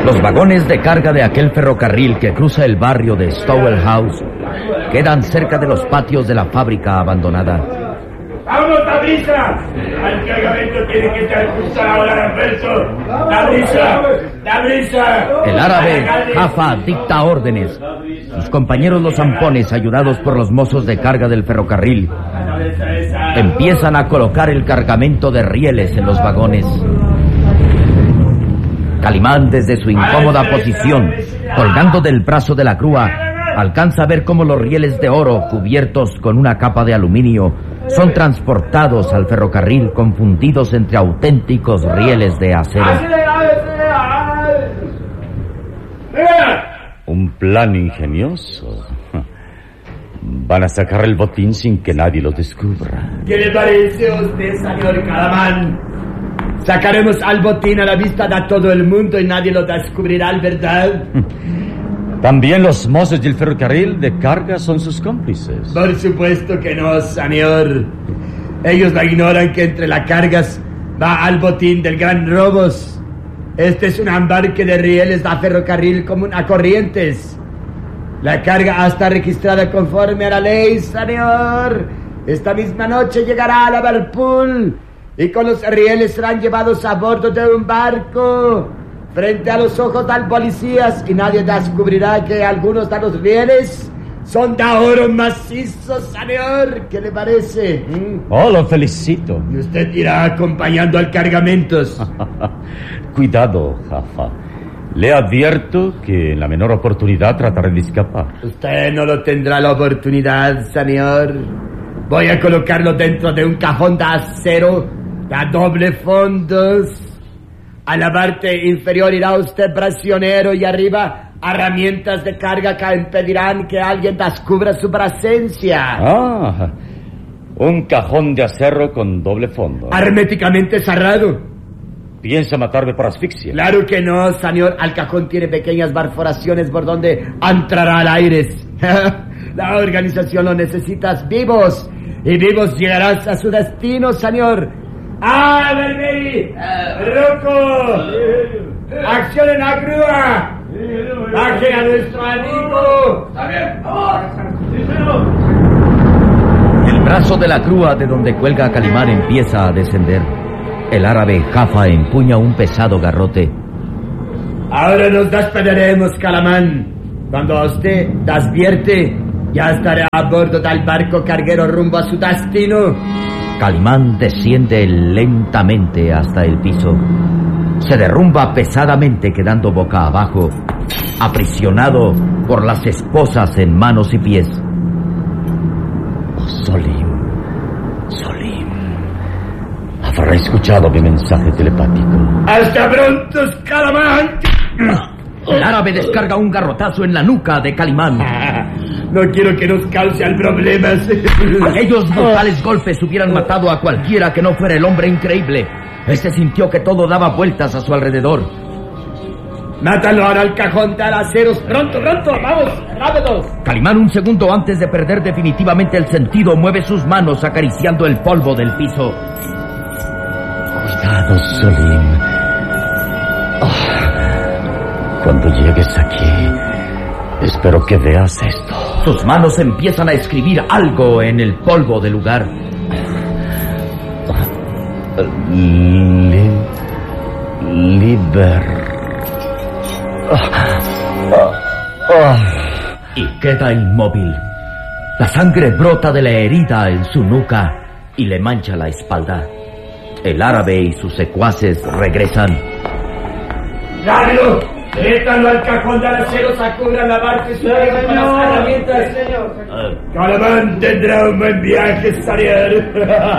Los vagones de carga de aquel ferrocarril que cruza el barrio de Stowell House quedan cerca de los patios de la fábrica abandonada. ¡Vámonos, la brisa! Al cargamento tiene que estar cruzado ahora, Alberto. ¡La brisa! ¡La brisa! El árabe Jaffa dicta órdenes. Sus compañeros los zampones, ayudados por los mozos de carga del ferrocarril, empiezan a colocar el cargamento de rieles en los vagones. Calimán, desde su incómoda posición, colgando del brazo de la grúa, alcanza a ver cómo los rieles de oro, cubiertos con una capa de aluminio, son transportados al ferrocarril confundidos entre auténticos rieles de acero. Un plan ingenioso. Van a sacar el botín sin que nadie lo descubra. ¿Qué le parece a usted, señor Calamán? Sacaremos al botín a la vista de todo el mundo y nadie lo descubrirá, ¿verdad? También los mozos del ferrocarril de carga son sus cómplices. Por supuesto que no, señor. Ellos no ignoran que entre las cargas va al botín del gran robos. Este es un embarque de rieles de ferrocarril común a Corrientes. La carga está registrada conforme a la ley, señor. Esta misma noche llegará a Liverpool y con los rieles serán llevados a bordo de un barco frente a los ojos de los policías y nadie descubrirá que algunos de los rieles son de oro macizo, señor. ¿Qué le parece? Oh, lo felicito. Y usted irá acompañando al cargamentos. Cuidado, Jaffa. Le advierto que en la menor oportunidad trataré de escapar. Usted no lo tendrá la oportunidad, señor. Voy a colocarlo dentro de un cajón de acero de doble fondos. A la parte inferior irá usted prisionero y arriba herramientas de carga que impedirán que alguien descubra su presencia. Ah, un cajón de acero con doble fondo. Herméticamente cerrado. ¿Piensa matarme por asfixia? Claro que no, señor. El cajón tiene pequeñas perforaciones por donde entrará el aire. La organización lo necesitas vivos. Y vivos llegarás a su destino, señor. ¡Ah, Berberi! ¡Rocco! ¡Acción en la grúa! ¡Bajen a nuestro amigo! El brazo de la grúa de donde cuelga Calimán empieza a descender. El árabe Jaffa empuña un pesado garrote. Ahora nos despediremos, Calamán. Cuando usted despierte, ya estaré a bordo del barco carguero rumbo a su destino. Calimán desciende lentamente hasta el piso. Se derrumba pesadamente, quedando boca abajo, aprisionado por las esposas en manos y pies. Oh, Solim. Habrá escuchado mi mensaje telepático. ¡Hasta pronto, Calamán! El árabe descarga un garrotazo en la nuca de Calimán. No quiero que nos causen problemas. Aquellos brutales golpes hubieran matado a cualquiera que no fuera el hombre increíble. Este sintió que todo daba vueltas a su alrededor. ¡Mátalo ahora al cajón de aceros! ¡Pronto, vamos, rápidos! Calimán, un segundo antes de perder definitivamente el sentido, mueve sus manos acariciando el polvo del piso. Cuidado, Solim. Cuando llegues aquí, espero que veas esto. Sus manos empiezan a escribir algo en el polvo del lugar. Y queda inmóvil. La sangre brota de la herida en su nuca y le mancha la espalda. El árabe y sus secuaces regresan. ¡Rápido! ¡Métanlo al cajón de acero! ¡Sacudan la parte superior con las herramientas! ¡Calamán tendrá un buen viaje, señor!